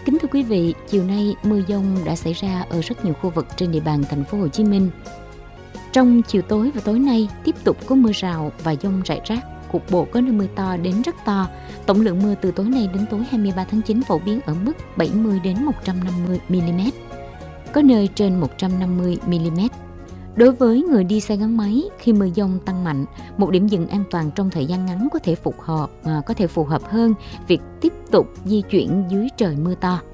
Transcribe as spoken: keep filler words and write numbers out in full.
Kính thưa quý vị, chiều nay mưa dông đã xảy ra ở rất nhiều khu vực trên địa bàn thành phố Hồ Chí Minh. Trong chiều tối và tối nay tiếp tục có mưa rào và dông rải rác, cục bộ có nơi mưa to đến rất to. Tổng lượng mưa từ tối nay đến tối hai mươi ba tháng chín phổ biến ở mức bảy mươi đến một trăm năm mươi mi-li-mét, có nơi trên một trăm năm mươi mi-li-mét. Đối với người đi xe gắn máy, khi mưa dông tăng mạnh, một điểm dừng an toàn trong thời gian ngắn có thể phù hợp, à, có thể phù hợp hơn việc tiếp tục di chuyển dưới trời mưa to.